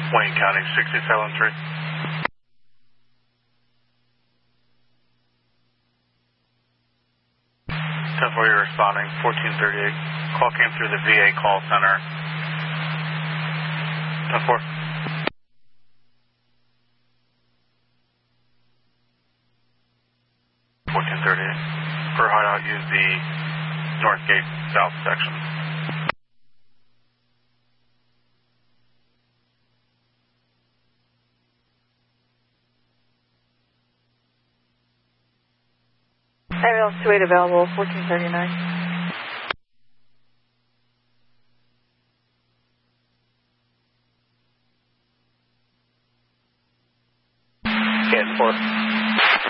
Wayne County 673. 10-4, you're responding, 1438. Call came through the VA call center. 10-4. For hideout, use the North Gate South section. Aerial Suite available, 1439.